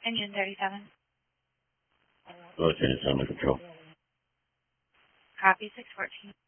Engine 37. Okay, sound like control. Copy 614.